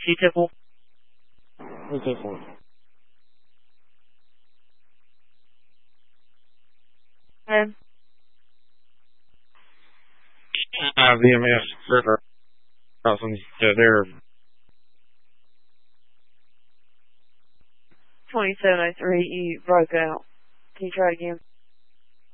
T-Tipple. T-Tipple. And VMS River. They're 2703, you broke out. Can you try again?